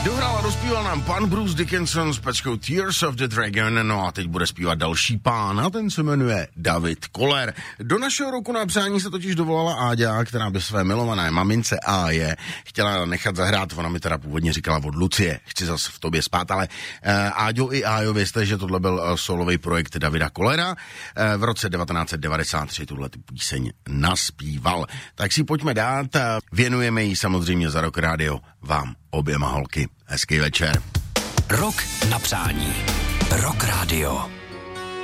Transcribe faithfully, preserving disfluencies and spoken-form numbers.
Dohrál a dospíval nám pan Bruce Dickinson s peckou Tears of the Dragon, no a teď bude zpívat další pán a ten se jmenuje David Koller. Do našeho roku na přání se totiž dovolala Áďa, která by své milované mamince Áje chtěla nechat zahrát, ona mi teda původně říkala od Lucie, chci zase v tobě spát, ale uh, Áďo i Ájo, vězte, že tohle byl uh, solový projekt Davida Kollera, uh, v roce devatenáct set devadesát tři tuhle píseň naspíval. Tak si pojďme dát, uh, věnujeme ji samozřejmě za Rock Radio vám oběma holky. Hezký večer. Rock na přání. Rock Radio.